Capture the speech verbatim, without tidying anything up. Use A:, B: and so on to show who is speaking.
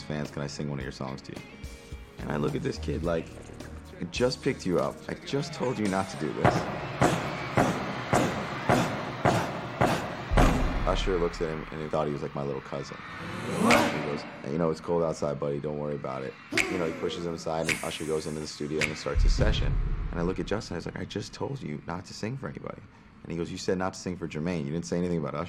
A: fans, can I sing one of your songs to you? And I look at this kid like, I just picked you up. I just told you not to do this. Usher looks at him and he thought he was like my little cousin. He goes, you know, it's cold outside, buddy. Don't worry about it. You know, he pushes him aside and Usher goes into the studio and he starts his session. And I look at Justin, I was like, I just told you not to sing for anybody. And he goes, you said not to sing for Jermaine. You didn't say anything about Usher.